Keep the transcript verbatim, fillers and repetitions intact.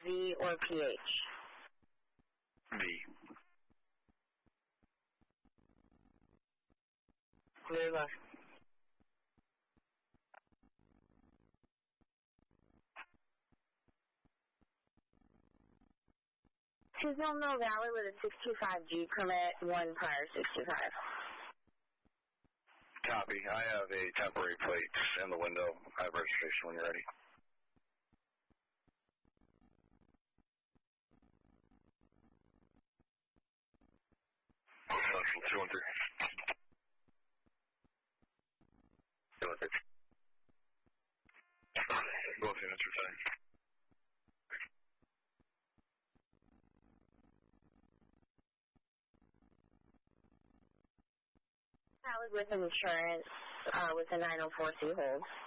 V or P H? V. Clear left. Tucson Mill Valley with a six two five G permit, one prior six two five. Copy. I have a temporary plate in the window. I have registration when you're ready. Social two one three. two one three. Both units are fine. Valid with insurance, uh, with a nine oh four C hold.